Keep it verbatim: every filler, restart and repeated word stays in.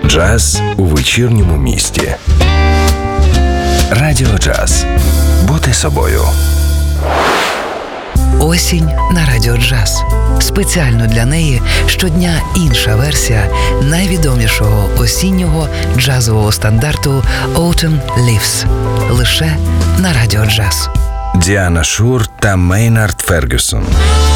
Джаз у вечірньому місті. Радіо Джаз. Бути собою. Осінь на Радіо Джаз. Спеціально для неї щодня інша версія найвідомішого осіннього джазового стандарту Autumn Leaves. Лише на Радіо Джаз. Діана Шур та Мейнард Фергюсон.